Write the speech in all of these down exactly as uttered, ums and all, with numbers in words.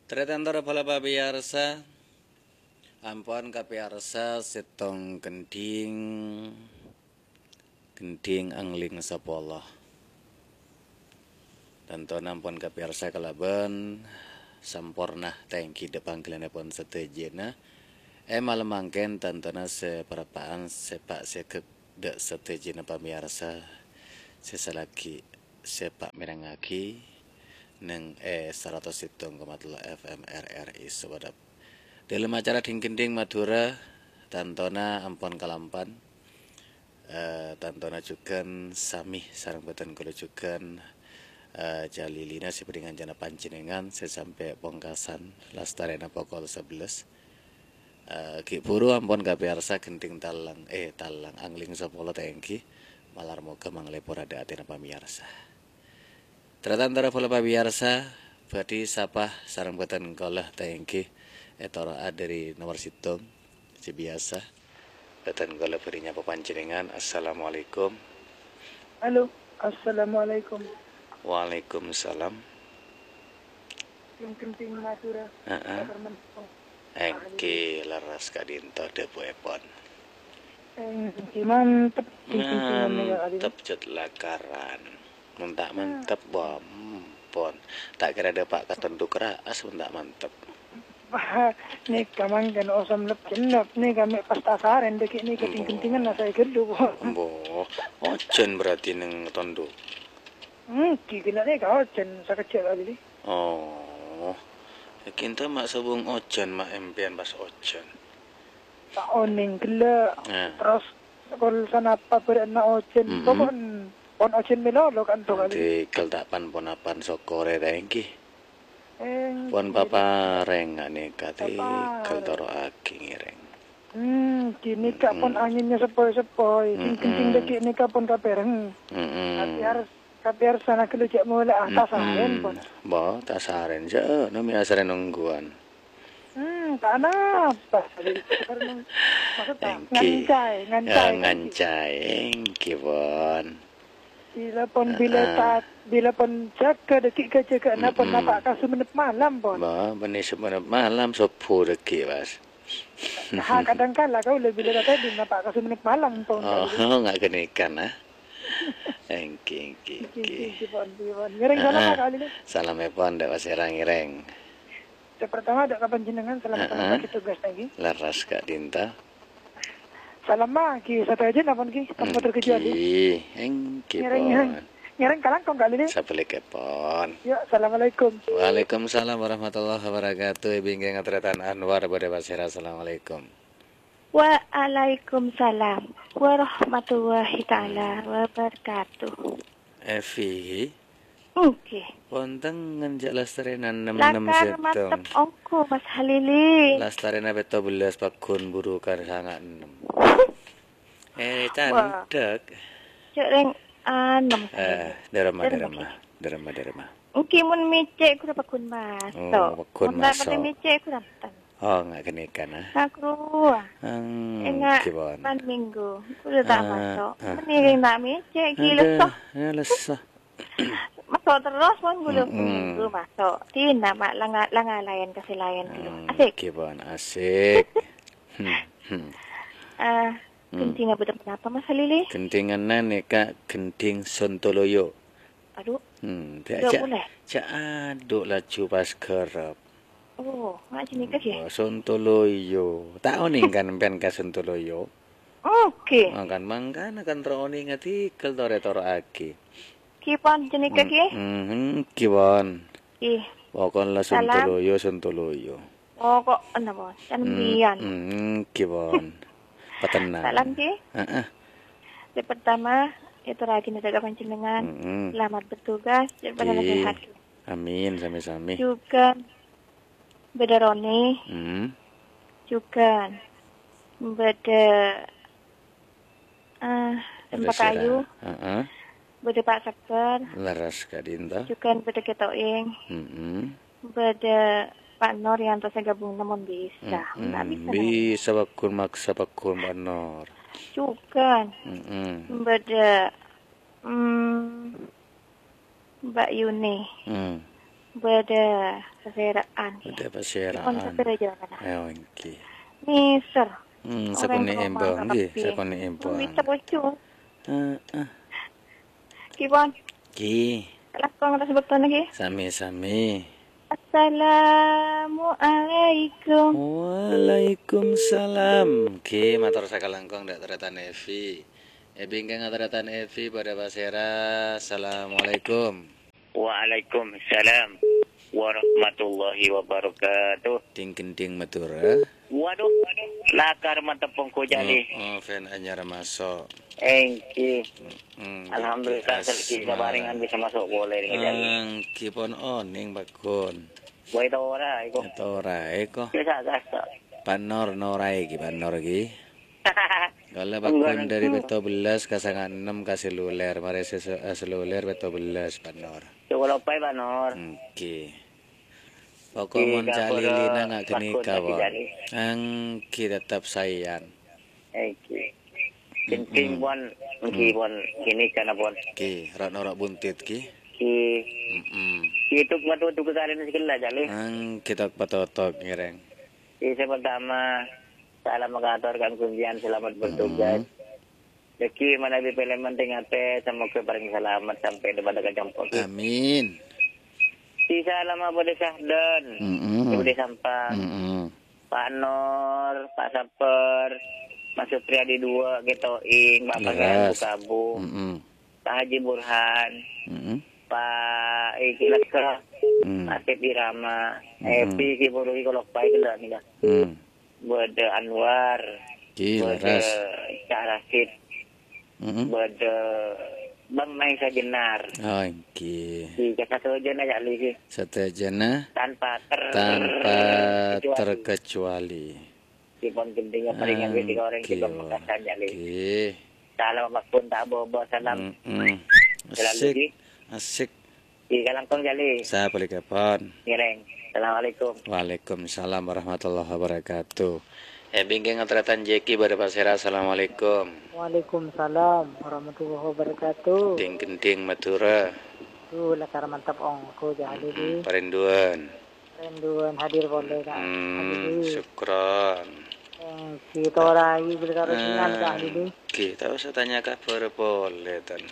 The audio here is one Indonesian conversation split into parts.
Tretantara pala pabiyarsa ampun kapiyarsa setong gending gending angling sapala. Tanto ampun kapiyarsa kalaban sampurna tangki depanggilanipun setejena e malemangken tantana seperapaan sepak sekek dek setejena pamiyarsa sesalaki sepak mirangaki neng e seratus hitung koma telu F M R R I Sewadap. Dalam acara ding-gending Madura, tantona ampun kalampan, uh, tantona juga sami sarang beten kulo juga uh, jalilina siberingan jana pancinengan sesampai pongkasan lastarena pokol sebelas. Uh, Ki buru ampun kapiarsa gending talang eh talang angling sepuluh tengki malar moga manglepor ada atina pamiarsa. Tratantara pola pamiarsa berarti sapa sarang beten kolah tengki etoro dari nomor situng si biasa beten kolah berinya pepancinengan. Assalamualaikum. Halo, assalamualaikum. Waalaikumsalam. Yang penting Madura. Heeh. Engki laras kadinto debu epon. Engki mantep. Mantep jet lakaran. Mentak mantep bom pon. Tak kira ada pak ketentu keras mentak mantep. Wah, nih kamang kan osam lep jenap nih kami pas tasaran deki nih keting-ketingan nasa gerdu. Bo, ojen berarti neng tondo. Hmm, kikina nih kau ojen sakecil kali. Oh, kinta mak sabung ojen mak empian pas ojen. Tak oning gila. Nah. Terus kalau sana apa berena ojen, Mm-hmm. pokok pon ojen melolo kan tuh kali. Nanti keltapan ponapan sokore tengki. Eh, Pon papa reng ane kati Papa. keltoro aki ngireng. Hmm, kini kak pon anginnya sepoi-sepoi, kencing deki nih kak pon kapereng. Tapi Mm-mm. harus tapi harus sana kelujak mulai atas aren pon. Bo, tasaren je, nami asaren nungguan. Hmm, tak apa. Maksudnya Engki. ngancai, ngancai. Ya, ngancai, engki pon. Bila pon bila tak bila pon jaga detik ke jaga na pon napak kasu menit malam pon. Bo, benih sebenarnya malam sopo deki mas. Ha kadang kala kau lebih bila tadi napak kasu menit malam pon. Oh, nggak kenikan ah. Engki, engki, engki. Pon, pon. Ngereng salam kali ni. Salam epon, dak wasirang ngireng. Pertama ada kapan jenengan selamat Uh-uh. bagi tugas lagi. Laras kak Dinta. Salam maki satu aja napon ki tanpa terkecuali. Engki, engki Ngereng pon. ngereng ngereng kalang kong kali ni. Sabelik epon. Ya, assalamualaikum. Waalaikumsalam warahmatullahi wabarakatuh. Bingkai ngatretan Anwar pada pasir. Assalamualaikum. Waalaikumsalam warahmatullahi taala wabarakatuh. Evi, Oke. ponteng ngenjak lastarenan enam enam Lakar setong. mantep ongko Mas Halili. Lastarena beto belas pakun burukan sangat enam. Eh, Wah. tandek. Cek reng anem. Eh, derma derma, derma derma. Oke mun micek ku dapat kun mas. Oh, pakun Mun dapat masuk. micek ku dapat. Oh, nggak kenikan ah. Aku Hmm, enggak kibon. pan minggu. Ku udah tak Ah, masuk. ah. Meniring nak micek gila soh. Ya lesah. Masuk terus pun belum Mm-mm. minggu masuk. Tina mak langa langa layan kasih layan dulu. Hmm, Asik. kibon asik. Hmm, hmm. Ah, kenting apa apa Mas Halili? Gentingan nane kak genting Sontoloyo. Aduh. Hmm, Tidak cak boleh. cak aduk laju pas kerap. Oh, mak sini ke sih? Oh, Sontoloyo. Tak oning kan pen ka Sontoloyo. Oke. Makan mangkan akan teroning ati kel tore toro aki. Kipan jenis ke sih? Hmm, kiwon. Ih, Pokon la Salam. Sontoloyo Sontoloyo. oh kok enak bos? Canbian. Hmm, kiwon. Patenan. Salam ki. Heeh. Yang pertama itu rajin jaga panjenengan. Hmm. Selamat bertugas. Jangan Ki. sehat. Amin sami-sami. Juga beda Roni. Hmm. Juga beda ah tempat kayu. Heeh. Beda Pak Sabar. Laras Kak Dinta. Juga beda Ketoing. Heeh. Beda Pak Nor yang terus gabung namun bisa. Nggak bisa. namun. Bisa pakun maksa pakun banor. Juga Heeh. beda hmm, Mbak Yuni. Hmm. Beda seseraan. Udah Kon pasiraan. sepira jalan. Ayo nggih. Miser. Hmm, Orang sakone tua embo mangga nggih, tapi. sakone embo. Bisa bocor. Heeh. Kibon. Ki, Lakon atas betul lagi. sami-sami. Assalamualaikum. Waalaikumsalam. Ki, matur sakalangkung ndak teretan Evi. Evi ingkang ngaturatan Evi pada pasera. Assalamualaikum. Waalaikumsalam warahmatullahi wabarakatuh. Ding gending Madura. Waduh, lakar matepung ko jali. Oh, oh fan anyar masuk. Engki. Hmm, Alhamdulillah selki sabaringan bisa masuk boleh dengan jali. Engki pon oning bakun. Boy to ora iko. Ito rai ko. Bisa gasta. Panor norai ki panor ki. Kalau bakun dari beto belas ke sangat enam ke seluler, mari seluler beto belas panor. Coba lopai banor. Oke. Pokok mon cali lina nggak kini kawan. Ang kita tetap sayang. Engki. Kenting bon, engki bon kini kana bon. Ki, rak norak buntit ki. Ki Mm. itu matu tu kalian sekila jali. Ang kita patotok ngereng. Ki saya pertama salam mengaturkan kunjian selamat bertugas. Deki mana di film penting ate semoga paling selamat sampai di pada kecampur. Amin. Si salam apa deh Sahdan. Mm-mm. Ibu deh Sampang. Mm-mm. Pak Nor, Pak Saper, Mas Supriyadi dua, Getoing, Bapak Gaya Leras. Kabu, Mm-mm. Pak Haji Burhan, Mm-mm. Pak Iki Leka, Mm. Asep Irama, Mm-mm. Epi Kiburuhi Kolokpai Gila nih dah. Mm. Bode Anwar, Ki, Bode leras. Cak Rasid, Mm-mm. Bode Bang Maisa Jenar. Oh, ki. Si satu aja aja lagi Setejana tanpa ter tanpa kecuali. terkecuali. Si pon gending yang paling ambil tiga orang kita Ki, mengatakan jadi. ki. Salam apapun tak bobo salam. Mm-mm. Selalu Asik, di asik. di kalangkong jali. Saya boleh kapan? Ngereng. Assalamualaikum. Waalaikumsalam warahmatullahi wabarakatuh. Eh, bingking ngetratan Jeki pada pasera. Assalamualaikum. Waalaikumsalam warahmatullahi wabarakatuh. Ding gending Madura. Tu lakar mantap ongko jadi di Hmm, Perinduan. renduan hadir boleh kak. Hmm, syukron. Yang kita orang bila karo sinyal kak di. Kita usah tanya kabar boleh tan.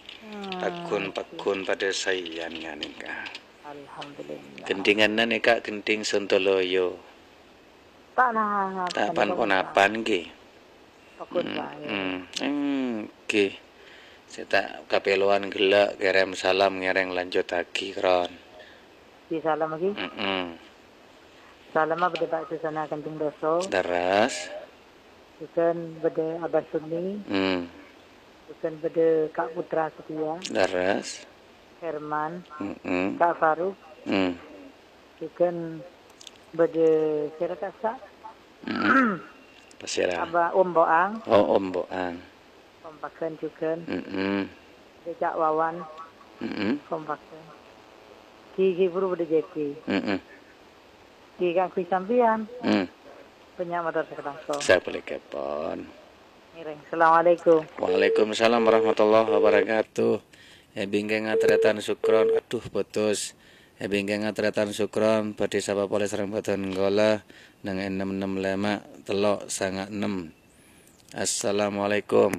Pakun-pakun pada sayangnya nih kak. Alhamdulillah. Gendingan nih kak, gending Sontoloyo. Tak nah. Tapan ponapan ki. Takut pak. Hmm, hmm, ki. Saya tak kapeluan gelak kirim salam ngereng lanjut lagi kron. Di salam lagi. Hmm, Salam apa Pak Susana Kanjeng Doso. Teras. Bukan beda Abah Sunni. Hmm, Bukan beda Kak Putra Setia. teras. Herman. Hmm, Kak Faruk. hmm, Bukan beda Sirakasa. hmm. Pasira. Abah Om Boang. Oh, Om Boang. Kompakan juga. Hmm, Dejak Wawan. hmm, Kompakan. Kiki Buru beda Jeki. hmm, Kiki Kang Kui Sampian. hmm. Penyak motor sekelangkong. Saya boleh kepon. Ngiring. Assalamualaikum. Waalaikumsalam warahmatullahi wabarakatuh. Eh bingkeng atretan sukron. Aduh putus. Eh bingkeng atretan sukron. Pada sapa boleh serang badan gola. Nang enam enam lima telok sangat enam. Assalamualaikum.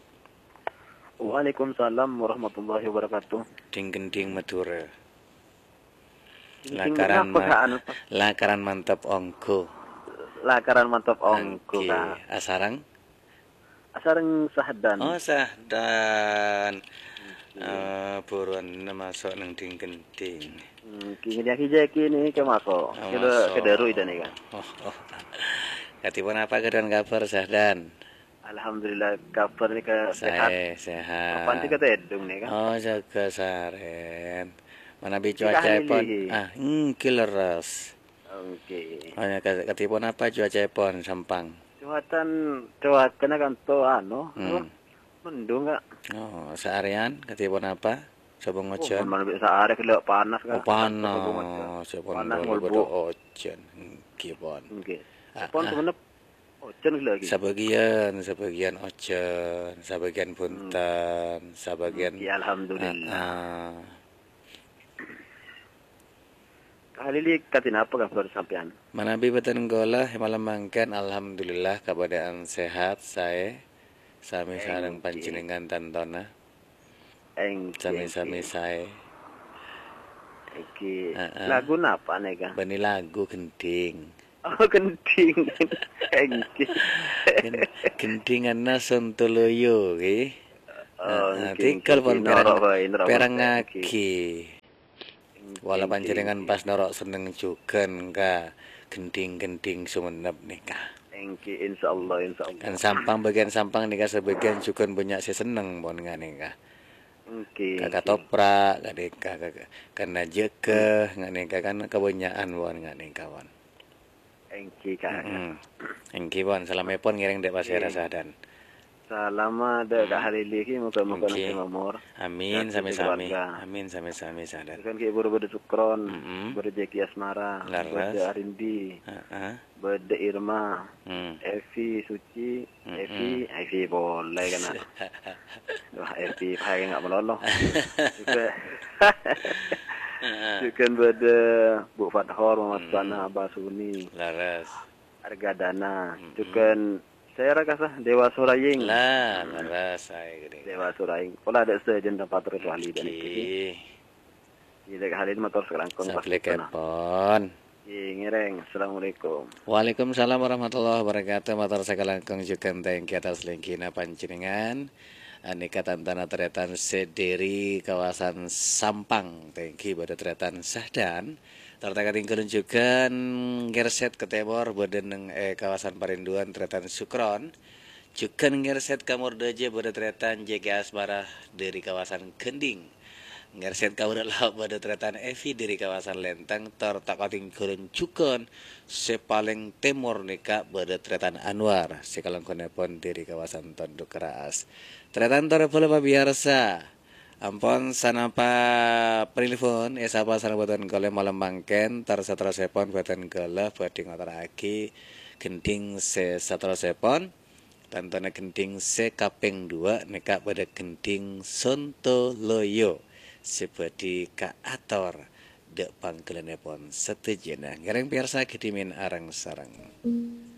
Waalaikumsalam warahmatullahi wabarakatuh. Ding gending Madura. Ding Lakaran apa, Kak, anu, ma lakaran mantap ongko. Lakaran mantap ongko Oke. Kak. Asarang. Asareng Sahdan. Oh sahdan. Uh, buruan masuk nang ding gending. Hmm, kini dia kijeki ini ke masuk. Oh, Kita masuk. ke daru itu nih kan. Oh, oh. Katipun apa kedan kabar Sahdan? Alhamdulillah kabar ini ke sehat. Saya sehat. Apaan sih kata edung nih kan? Oh jaga saren. Mana bi Kita cuaca pon? ahli. Ah, hmm, kileras. Oke. Oh ya katipun apa cuaca pon Sampang? Cuatan cuaca kan to anu. Hmm. apa? Mendung Kak. Oh, seharian katipun apa? Coba Oh, ngojan. mana bisa hari kelihatan panas Oh, Kak. panas. Coba Panas, bola mulbu. bola ojan. Kipon. Oke. Ah, Pon ah. sebenarnya ojen lagi. Sebagian, sebagian ojen, sebagian buntan, sebagian Ya alhamdulillah. ah, ah. Kali ini katin apa kan baru sampean? Manabi beten gola malam mangken alhamdulillah keadaan sehat saya sami sareng Engki. panjenengan tantona Engki. sami-sami saya Engki. Heeh. Lagu napa nega? beni lagu gending Oh genting. Engki. Gen- gendinganna sontoloyo ki Oh, Heeh, engki, tikel engki. pon Norok perang wae, norok perang wae, ngaki wala Engki, panjenengan engki. pas norok seneng juken ka gending-gending sumenep nikah Engki insyaallah insyaallah. kan sampang bagian sampang nikah sebagian juken banyak sih seneng pon nikah Engki. kakak engki. toprak nggak nikah kakak karena jeke nggak nikah kan kebanyakan won nggak nikah won Engki kakak. hmm engki won salamepon ngiring dek pasir Engki. sadan Selama ada Kak Halili ki muka-muka Engki. nasi mamur. amin Ya, sami-sami keluarga. amin sami-sami sadar Kan ki buru-buru Sukron, Mm-mm. buru Jeki Asmara, Laras. buru Arindi, Heeh. buru Irma, hmm Evi Suci, Mm-mm. Evi, Evi boleh kan? Wah Evi pakai nggak meloloh. Juga, juga buru Bu Fathor, Muhammad Sana, Abah Suni, laras Harga Dana, Mm-mm. juga saya rasa Dewa Suraying. lah laras saya gede Dewa Suraying. Kalau ada sejen tempat rituali dan itu. ki Jadi kali ini motor sekarang kong pas Saple sana. kepon. Ngireng. Assalamualaikum. Waalaikumsalam warahmatullahi wabarakatuh. Matur sakalangkung juken tengki atas lingkina panjenengan. Aneka tantana teretan sederi kawasan Sampang tengki pada teretan sahdan. Tertakat tinggalun juga ngerset ke temor badan eh, kawasan Parinduan teretan Sukron. Juga ngerset kamur doje pada teretan J G Asmara dari kawasan Kending. Ngerset kawasan laut pada teretan Evi dari kawasan Lenteng. Tertakat tinggalun juga sepaling timur nika pada teretan Anwar. Sekalang konepon dari kawasan Tondok Keras. Teretan torepole biasa. Ampun sanapa prilifun ya sapa sareng boten kole malam mangken tar satrasepon boten kele badhe ngaturake gending se satrasepon tantana gending se kaping dua nika pada gending Sontoloyo sebadi kaator dek panggelenipun setejena ngereng pirsa gedimin areng sareng